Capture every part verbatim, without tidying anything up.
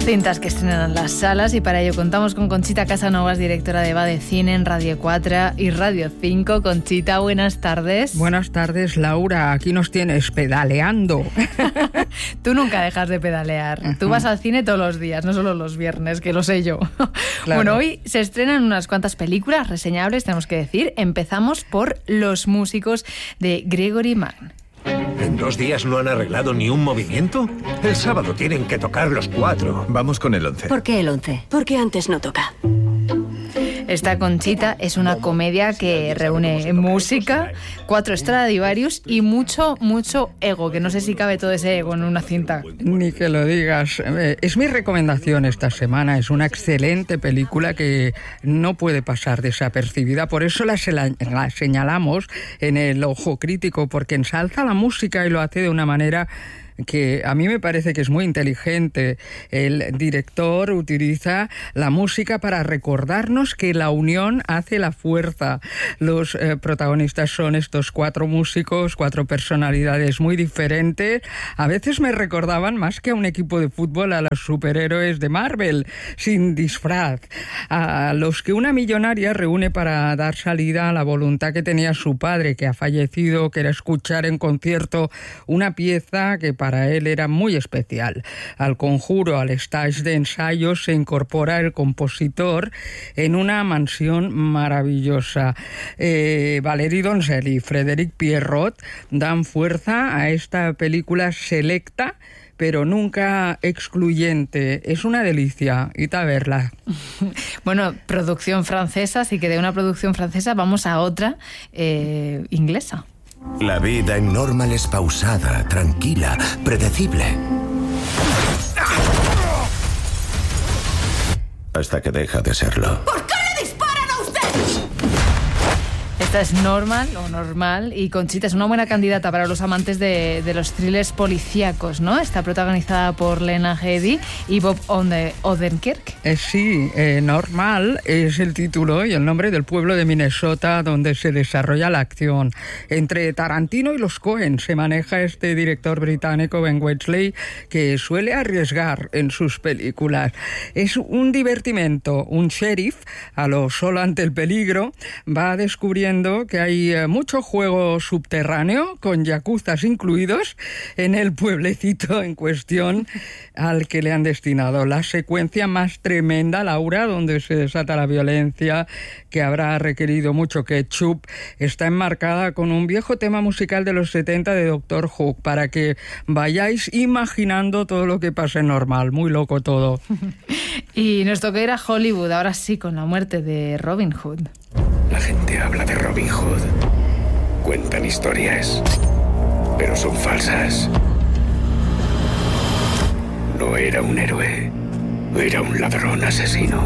Cintas que estrenan en las salas, y para ello contamos con Conchita Casanovas, directora de Va de Cine en Radio cuatro y Radio cinco. Conchita, buenas tardes. Buenas tardes, Laura. Aquí nos tienes pedaleando. Tú nunca dejas de pedalear. Uh-huh. Tú vas al cine todos los días, no solo los viernes, que lo sé yo. Claro. Bueno, hoy se estrenan unas cuantas películas reseñables, tenemos que decir. Empezamos por Los músicos de Gregory Mann. ¿En dos días no han arreglado ni un movimiento? El sábado tienen que tocar los cuatro. Vamos con el once. ¿Por qué el once? Porque antes no toca. Esta, Conchita, es una comedia que reúne música, cuatro Stradivarius y mucho, mucho ego, que no sé si cabe todo ese ego en una cinta. Ni que lo digas. Es mi recomendación esta semana. Es una excelente película que no puede pasar desapercibida. Por eso la, la señalamos en el Ojo Crítico, porque ensalza la música y lo hace de una manera que a mí me parece que es muy inteligente. El director utiliza la música para recordarnos que la unión hace la fuerza. Los eh, protagonistas son estos cuatro músicos, cuatro personalidades muy diferentes. A veces me recordaban más que a un equipo de fútbol a los superhéroes de Marvel, sin disfraz, a los que una millonaria reúne para dar salida a la voluntad que tenía su padre, que ha fallecido, que era escuchar en concierto una pieza que para Para él era muy especial. Al conjuro, al stage de ensayos, se incorpora el compositor en una mansión maravillosa. Eh, Valérie Donzel y Frédéric Pierrot dan fuerza a esta película selecta, pero nunca excluyente. Es una delicia. Id a verla. Bueno, producción francesa, así que de una producción francesa vamos a otra eh, inglesa. La vida en Normal es pausada, tranquila, predecible. Hasta que deja de serlo. ¿Por qué le disparan a usted? Esta es Normal o Normal, y Conchita es una buena candidata para los amantes de, de los thrillers policíacos, ¿no? Está protagonizada por Lena Headey y Bob Odenkirk. Eh, sí, eh, Normal es el título y el nombre del pueblo de Minnesota donde se desarrolla la acción. Entre Tarantino y los Coen se maneja este director británico, Ben Wheatley, que suele arriesgar en sus películas. Es un divertimento. Un sheriff, a lo Solo ante el peligro, va descubriendo que hay mucho juego subterráneo, con yacuzas incluidos, en el pueblecito en cuestión al que le han destinado. La secuencia más tremenda, Laura, donde se desata la violencia, que habrá requerido mucho ketchup, está enmarcada con un viejo tema musical de los setenta de Doctor Who, para que vayáis imaginando todo lo que pasa en Normal. Muy loco todo. Y nos toca ir a Hollywood, ahora sí, con la muerte de Robin Hood. La gente habla de Robin Hood. Cuentan historias, pero son falsas. No era un héroe, era un ladrón asesino.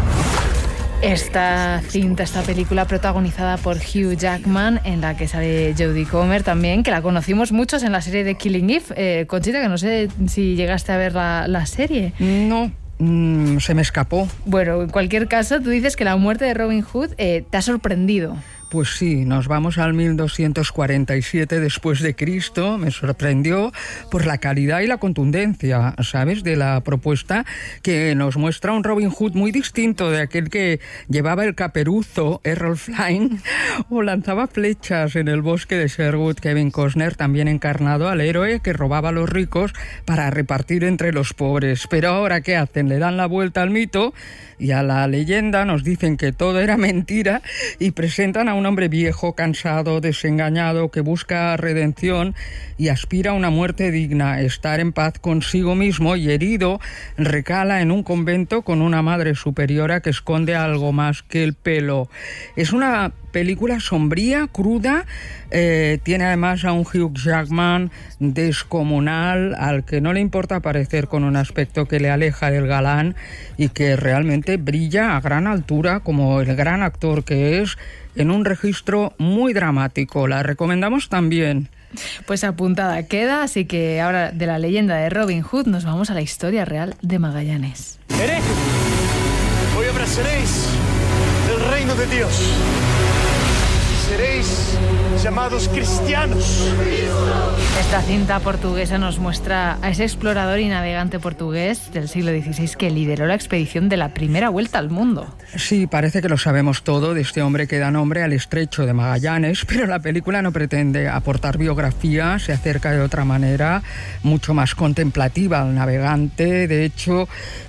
Esta cinta, esta película protagonizada por Hugh Jackman, en la que sale Jodie Comer también, que la conocimos muchos en la serie de Killing Eve. Eh, Conchita, que no sé si llegaste a ver la, la serie. No. Mm, se me escapó. Bueno, en cualquier caso, tú dices que la muerte de Robin Hood eh, te ha sorprendido. Pues sí, nos vamos al mil doscientos cuarenta y siete después de Cristo. Me sorprendió por la calidad y la contundencia, ¿sabes?, de la propuesta, que nos muestra un Robin Hood muy distinto de aquel que llevaba el caperuzo, Errol Flynn, o lanzaba flechas en el bosque de Sherwood. Kevin Costner también encarnado al héroe que robaba a los ricos para repartir entre los pobres. Pero ahora, ¿qué hacen? Le dan la vuelta al mito y a la leyenda, nos dicen que todo era mentira y presentan a un hombre viejo, cansado, desengañado, que busca redención y aspira a una muerte digna, estar en paz consigo mismo, y herido recala en un convento con una madre superiora que esconde algo más que el pelo. Es una película sombría, cruda, eh, tiene además a un Hugh Jackman descomunal, al que no le importa aparecer con un aspecto que le aleja del galán y que realmente brilla a gran altura como el gran actor que es, en un registro muy dramático. La recomendamos también. Pues apuntada queda, así que ahora de la leyenda de Robin Hood nos vamos a la historia real de Magallanes. Hereje, hoy abrazaréis el reino de Dios. seréis llamados cristianos. Esta cinta portuguesa nos muestra a ese explorador y navegante portugués del siglo dieciséis que lideró la expedición de la primera vuelta al mundo. Sí, parece que lo sabemos todo de este hombre que da nombre al estrecho de Magallanes, pero la película no pretende aportar biografía, se acerca de otra manera, mucho más contemplativa al navegante. De hecho,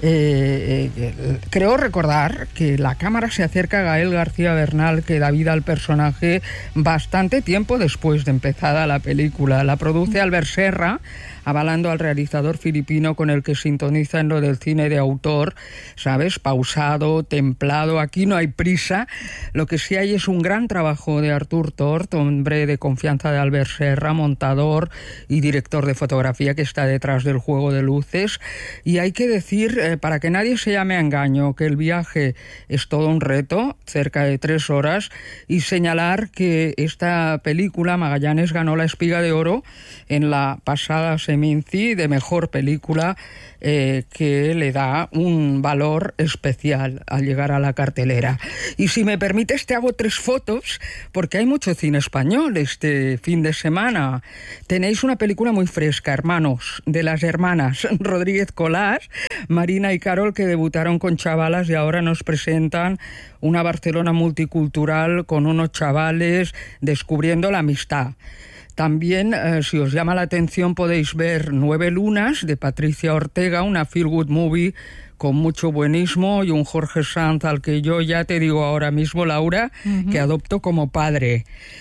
eh, eh, creo recordar que la cámara se acerca a Gael García Bernal, que da vida al personaje bastante tiempo después de empezada la película. La produce Albert Serra, avalando al realizador filipino con el que sintoniza en lo del cine de autor, ¿sabes? Pausado, templado, aquí no hay prisa. Lo que sí hay es un gran trabajo de Artur Tort, hombre de confianza de Albert Serra, montador y director de fotografía que está detrás del juego de luces. Y hay que decir, eh, para que nadie se llame a engaño, que el viaje es todo un reto, cerca de tres horas, y señalar que esta película, Magallanes, ganó la Espiga de Oro en la pasada Seminci de mejor película, eh, que le da un valor especial al llegar a la cartelera. Y si me permites, te hago tres fotos, porque hay mucho cine español este fin de semana. Tenéis una película muy fresca, Hermanos, de las hermanas Rodríguez Colás, Marina y Carol, que debutaron con Chavalas y ahora nos presentan una Barcelona multicultural con unos chavales descubriendo la amistad. También, eh, si os llama la atención, podéis ver Nueve Lunas, de Patricia Ortega, una feel-good movie con mucho buenismo, y un Jorge Sanz al que yo ya te digo ahora mismo, Laura, uh-huh. que adopto como padre.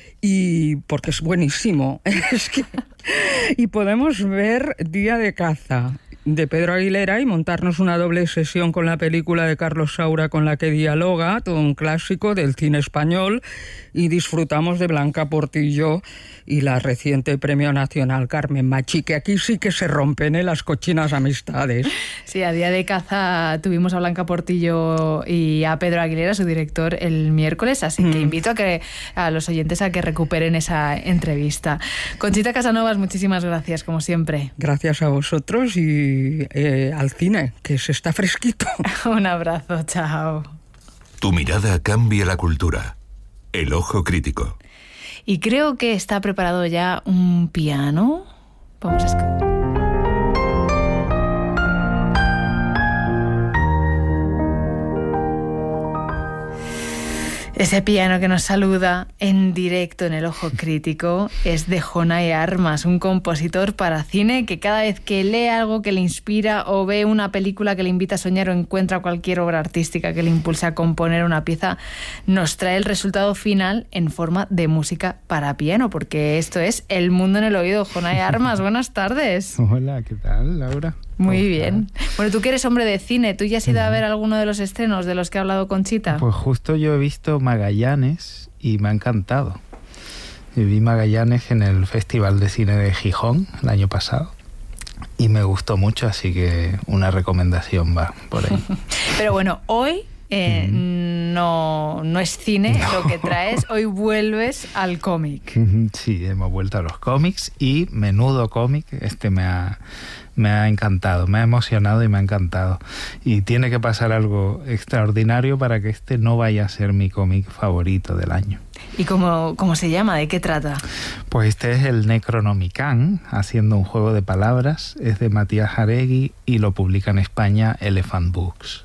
Y porque es buenísimo. Es que... Y podemos ver Día de caza, de Pedro Aguilera, y montarnos una doble sesión con la película de Carlos Saura con la que dialoga, todo un clásico del cine español, y disfrutamos de Blanca Portillo y la reciente Premio Nacional Carmen Machi, que aquí sí que se rompen ¿eh? las cochinas amistades. Sí, a Día de caza tuvimos a Blanca Portillo y a Pedro Aguilera, su director, el miércoles, así que mm. invito a que a los oyentes a que recuperen esa entrevista. Conchita Casanovas, muchísimas gracias, como siempre. Gracias a vosotros y eh, al cine, que se está fresquito. Un abrazo, chao. Tu mirada cambia la cultura. El ojo crítico. Y creo que está preparado ya un piano. Vamos a escuchar. Ese piano que nos saluda en directo en el Ojo Crítico es de Jonay Armas, un compositor para cine que cada vez que lee algo que le inspira o ve una película que le invita a soñar o encuentra cualquier obra artística que le impulsa a componer una pieza, nos trae el resultado final en forma de música para piano, porque esto es El Mundo en el Oído. Jonay Armas, buenas tardes. Hola, ¿qué tal, Laura? Muy bien. Bueno, tú que eres hombre de cine, ¿tú ya has ido a ver alguno de los estrenos de los que ha hablado Conchita? Pues justo yo he visto Magallanes y me ha encantado. Yo vi Magallanes en el Festival de Cine de Gijón el año pasado y me gustó mucho, así que una recomendación va por ahí. Pero bueno, hoy eh, mm. no, no es cine no. lo que traes, hoy vuelves al cómic. Sí, hemos vuelto a los cómics y menudo cómic, este me ha... Me ha encantado, me ha emocionado y me ha encantado. Y tiene que pasar algo extraordinario para que este no vaya a ser mi cómic favorito del año. ¿Y cómo, cómo se llama? ¿De qué trata? Pues este es el Necronomicon, haciendo un juego de palabras. Es de Matías Jaregui y lo publica en España Elephant Books.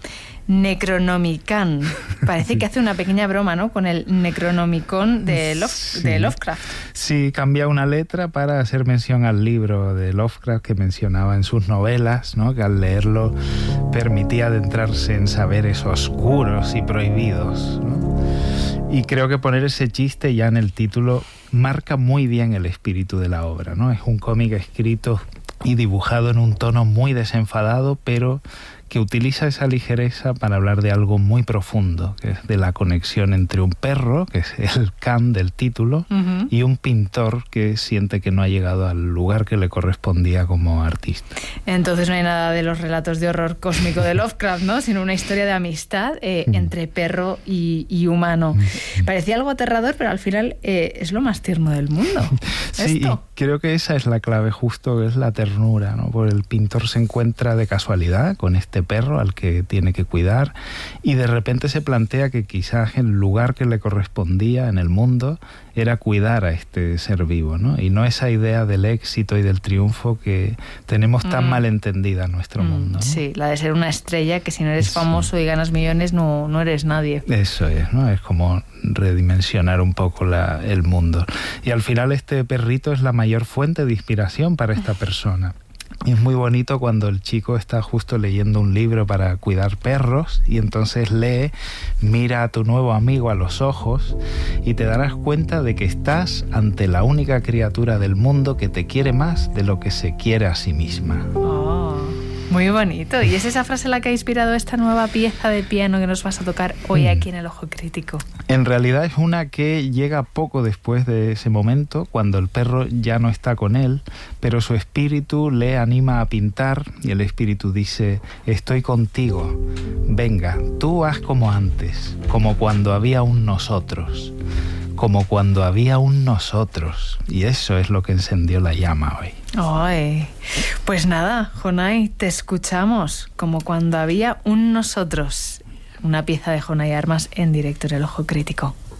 Necronomicon. Parece sí. que hace una pequeña broma, ¿no? Con el Necronomicon de, Love, sí. de Lovecraft. Sí, cambia una letra para hacer mención al libro de Lovecraft que mencionaba en sus novelas, ¿no? Que al leerlo permitía adentrarse en saberes oscuros y prohibidos, ¿no? Y creo que poner ese chiste ya en el título marca muy bien el espíritu de la obra, ¿no? Es un cómic escrito y dibujado en un tono muy desenfadado, pero que utiliza esa ligereza para hablar de algo muy profundo, que es de la conexión entre un perro, que es el can del título, uh-huh. y un pintor que siente que no ha llegado al lugar que le correspondía como artista. Entonces no hay nada de los relatos de horror cósmico de Lovecraft, ¿no? Sino una historia de amistad eh, uh-huh. entre perro y, y humano. Uh-huh. Parecía algo aterrador, pero al final eh, es lo más tierno del mundo. Sí, ¿esto? Y creo que esa es la clave justo, que es la ternura, ¿no? Porque el pintor se encuentra de casualidad con este este perro al que tiene que cuidar, y de repente se plantea que quizás el lugar que le correspondía en el mundo era cuidar a este ser vivo, ¿no? Y no esa idea del éxito y del triunfo que tenemos tan mm. mal entendida en nuestro mm, mundo, ¿no? Sí, la de ser una estrella, que si no eres sí. famoso y ganas millones no, no eres nadie. Eso es, ¿no? Es como redimensionar un poco la, el mundo. Y al final este perrito es la mayor fuente de inspiración para esta persona. Y es muy bonito cuando el chico está justo leyendo un libro para cuidar perros y entonces lee, mira a tu nuevo amigo a los ojos y te darás cuenta de que estás ante la única criatura del mundo que te quiere más de lo que se quiere a sí misma. Oh, muy bonito. ¿Y es esa frase la que ha inspirado esta nueva pieza de piano que nos vas a tocar hoy aquí en El Ojo Crítico? En realidad es una que llega poco después de ese momento, cuando el perro ya no está con él, pero su espíritu le anima a pintar y el espíritu dice: estoy contigo, venga, tú haz como antes, como cuando había un nosotros, como cuando había un nosotros. Y eso es lo que encendió la llama hoy. Ay, pues nada, Jonay, te escuchamos, como cuando había un nosotros. Una pieza de Jonay Armas en directo en El Ojo Crítico.